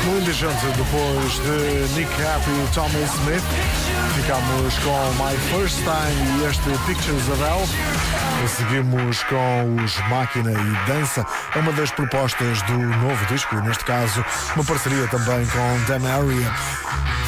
Muita gente depois de Nick Happy e Tommy Smith. Ficamos com My First Time e este Pictures of Hell. E seguimos com os Máquina e Dança. É uma das propostas do novo disco, e neste caso uma parceria também com Dan Area.